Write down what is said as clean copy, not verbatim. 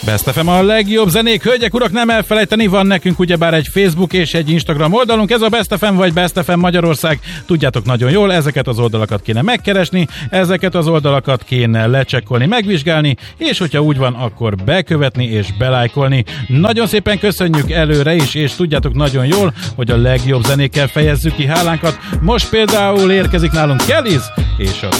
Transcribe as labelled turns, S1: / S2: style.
S1: Best FM a legjobb zenék, hölgyek, urak, nem elfelejteni, van nekünk ugyebár egy Facebook és egy Instagram oldalunk, ez a Best FM vagy Best FM Magyarország, tudjátok nagyon jól, ezeket az oldalakat kéne megkeresni, ezeket az oldalakat kéne lecsekkolni, megvizsgálni, és hogyha úgy van, akkor bekövetni és belájkolni. Nagyon szépen köszönjük előre is, és tudjátok nagyon jól, hogy a legjobb zenékkel fejezzük ki hálánkat. Most például érkezik nálunk Kellys és a